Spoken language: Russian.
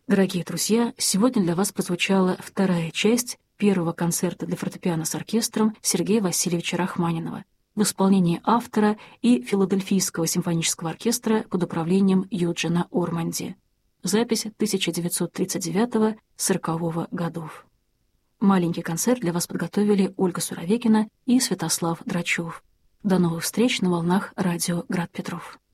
Дорогие друзья, сегодня для вас прозвучала вторая часть первого концерта для фортепиано с оркестром Сергея Васильевича Рахманинова в исполнении автора и Филадельфийского симфонического оркестра под управлением Юджина Орманди. Запись 1939-40 годов. Маленький концерт для вас подготовили Ольга Суровекина и Святослав Драчев. До новых встреч на волнах радио «Град Петров».